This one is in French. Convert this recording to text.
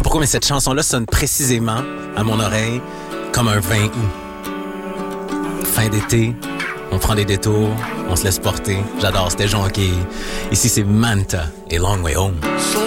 pourquoi, mais cette chanson-là sonne précisément à mon oreille comme un 20 août. Fin d'été, on prend des détours, on se laisse porter. J'adore, c'était jonqué. Ici, c'est Manta et Long Way Home.